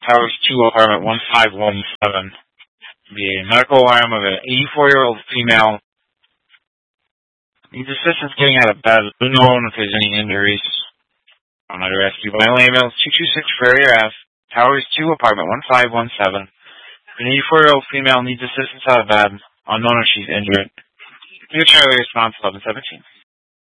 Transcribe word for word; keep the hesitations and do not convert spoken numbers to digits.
Towers two, apartment one five one seven. Be a medical alarm of an eighty-four-year-old female. Needs assistance getting out of bed. Unknown if there's any injuries. I'm under rescue by email two two six Ferrier Ave, Towers two, apartment one five one seven. An eighty-four-year-old female needs assistance out of bed. Unknown if she's injured. New Charlie response eleven seventeen.